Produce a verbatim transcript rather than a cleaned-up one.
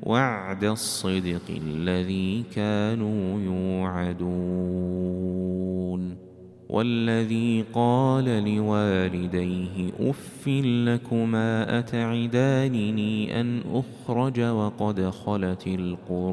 وعد الصدق الذي كانوا يوعدون والذي قال لوالديه أف لكما أتعدانني أن أخرج وقد خلت القرون